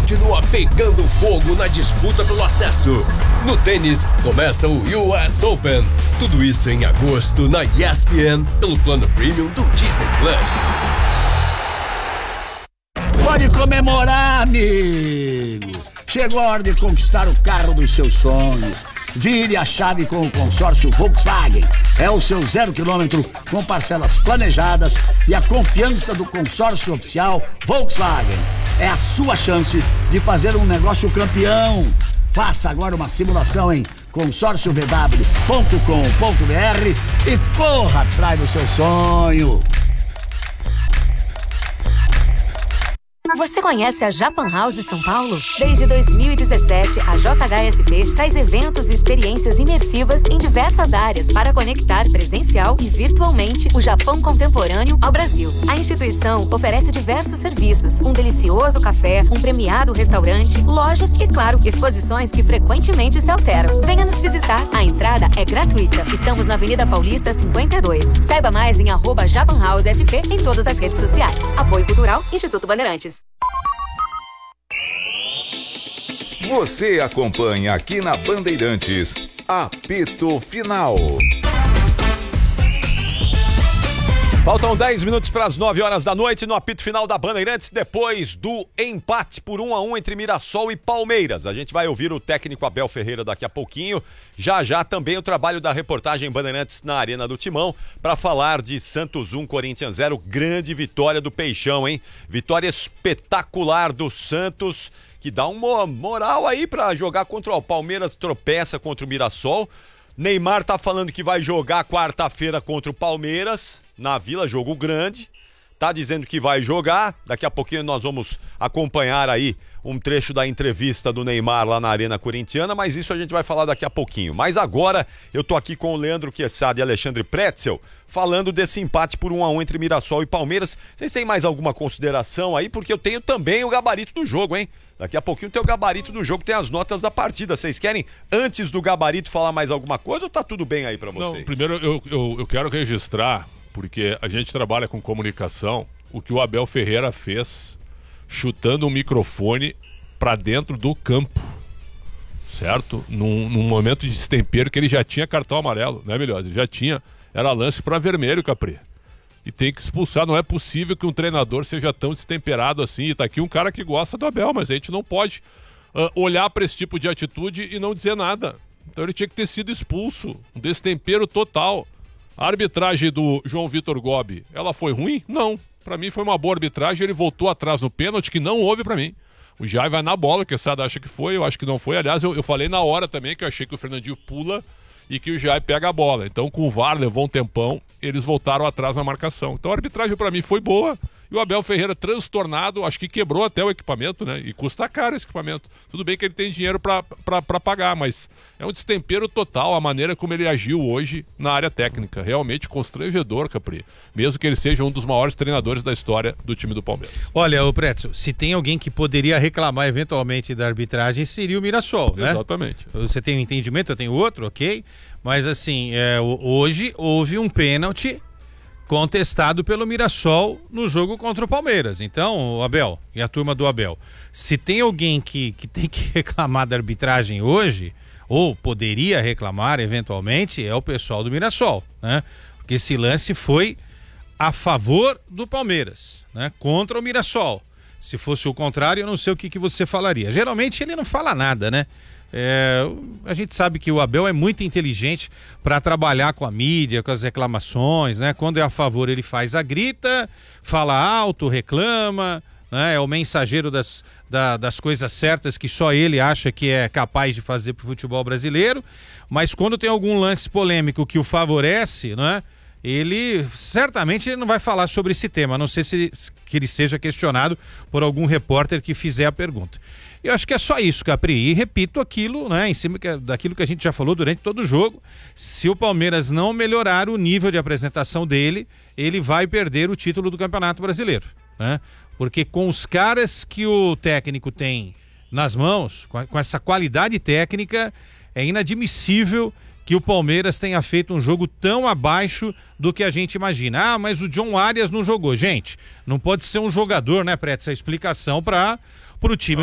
continua pegando fogo na disputa pelo acesso. No tênis, começa o US Open. Tudo isso em agosto na ESPN, pelo plano premium do Disney Plus. Pode comemorar, amigo! Chegou a hora de conquistar o carro dos seus sonhos. Vire a chave com o consórcio Volkswagen. É o seu 0 km com parcelas planejadas e a confiança do consórcio oficial Volkswagen. É a sua chance de fazer um negócio campeão. Faça agora uma simulação em consórciovw.com.br e corra atrás do seu sonho. Você conhece a Japan House São Paulo? Desde 2017, a JHSP traz eventos e experiências imersivas em diversas áreas para conectar presencial e virtualmente o Japão contemporâneo ao Brasil. A instituição oferece diversos serviços, um delicioso café, um premiado restaurante, lojas e, claro, exposições que frequentemente se alteram. Venha nos visitar. A entrada é gratuita. Estamos na Avenida Paulista 52. Saiba mais em @JapanHouseSP em todas as redes sociais. Apoio Cultural, Instituto Bandeirantes. Você acompanha aqui na Bandeirantes, Apito Final. Faltam 10 minutos para as 9 horas da noite no apito final da Bandeirantes, depois do empate por 1-1 entre Mirassol e Palmeiras. A gente vai ouvir o técnico Abel Ferreira daqui a pouquinho. Já também o trabalho da reportagem Bandeirantes na Arena do Timão para falar de Santos 1, Corinthians 0. Grande vitória do Peixão, hein? Vitória espetacular do Santos, que dá uma moral aí para jogar contra o Palmeiras, tropeça contra o Mirassol. Neymar tá falando que vai jogar quarta-feira contra o Palmeiras, na Vila, jogo grande. Tá dizendo que vai jogar. Daqui a pouquinho nós vamos acompanhar aí um trecho da entrevista do Neymar lá na Arena Corintiana, mas isso a gente vai falar daqui a pouquinho. Mas agora eu tô aqui com o Leandro Quesada e Alexandre Pretzel, falando desse empate por 1-1 entre Mirassol e Palmeiras. Vocês têm mais alguma consideração aí? Porque eu tenho também o gabarito do jogo, hein? Daqui a pouquinho tem o gabarito do jogo, tem as notas da partida. Vocês querem, antes do gabarito, falar mais alguma coisa ou tá tudo bem aí pra vocês? Não, primeiro eu quero registrar, porque a gente trabalha com comunicação, o que o Abel Ferreira fez chutando um microfone pra dentro do campo, certo? Num momento de destempero que ele já tinha cartão amarelo, né, melhor? Ele já tinha, era lance pra vermelho, Capri. E tem que expulsar, não é possível que um treinador seja tão destemperado assim. E tá aqui um cara que gosta do Abel, mas a gente não pode olhar para esse tipo de atitude e não dizer nada. Então ele tinha que ter sido expulso, um destempero total. A arbitragem do João Vitor Gobi, ela foi ruim? Não, para mim foi uma boa arbitragem. Ele voltou atrás no pênalti, que não houve para mim. O Jai vai na bola, que o Sada acha que foi, eu acho que não foi. Aliás, eu falei na hora também que eu achei que o Fernandinho pula e que o Jai pega a bola. Então, com o VAR, levou um tempão, eles voltaram atrás na marcação. Então, a arbitragem para mim foi boa. E o Abel Ferreira, transtornado, acho que quebrou até o equipamento, né? E custa caro esse equipamento. Tudo bem que ele tem dinheiro para pagar, mas é um destempero total a maneira como ele agiu hoje na área técnica. Realmente constrangedor, Capri. Mesmo que ele seja um dos maiores treinadores da história do time do Palmeiras. Olha, o Pretzel, se tem alguém que poderia reclamar eventualmente da arbitragem, seria o Mirassol, né? Exatamente. Você tem um entendimento, eu tenho outro, ok? Mas assim, hoje houve um pênalti contestado pelo Mirassol no jogo contra o Palmeiras. Então, o Abel e a turma do Abel, se tem alguém que tem que reclamar da arbitragem hoje, ou poderia reclamar eventualmente, é o pessoal do Mirassol, né? Porque esse lance foi a favor do Palmeiras, né? Contra o Mirassol. Se fosse o contrário, eu não sei o que você falaria. Geralmente ele não fala nada, né? A gente sabe que o Abel é muito inteligente para trabalhar com a mídia, com as reclamações, né? Quando é a favor ele faz a grita, fala alto, reclama, né? É o mensageiro das coisas certas que só ele acha que é capaz de fazer pro futebol brasileiro, mas quando tem algum lance polêmico que o favorece, né? Ele certamente não vai falar sobre esse tema, a não ser que ele seja questionado por algum repórter que fizer a pergunta. Eu acho que é só isso, Capri, e repito aquilo, né, em cima daquilo que a gente já falou durante todo o jogo. Se o Palmeiras não melhorar o nível de apresentação dele, ele vai perder o título do Campeonato Brasileiro, né? Porque com os caras que o técnico tem nas mãos, com essa qualidade técnica, é inadmissível que o Palmeiras tenha feito um jogo tão abaixo do que a gente imagina. Ah, mas o John Arias não jogou. Gente, não pode ser um jogador, né, Preto? Essa explicação para o time